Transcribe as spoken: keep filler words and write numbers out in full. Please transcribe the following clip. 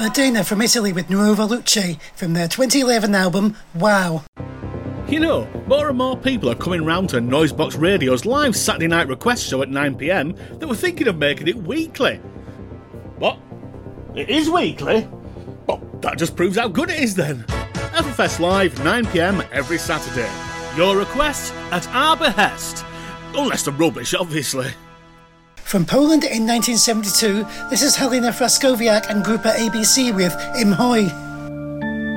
Verdena from Italy with Nuova Luce from their twenty eleven album, Wow. You know, more and more people are coming round to Noisebox Radio's live Saturday night request show at nine p m that were thinking of making it weekly. What? It is weekly? Well, that just proves how good it is then. Everfest Live, nine p m every Saturday. Your request at our behest. Unless they're rubbish, obviously. From Poland in nineteen seventy-two, this is Helena Fraskowiak and Grupa A B C with Im Hoi.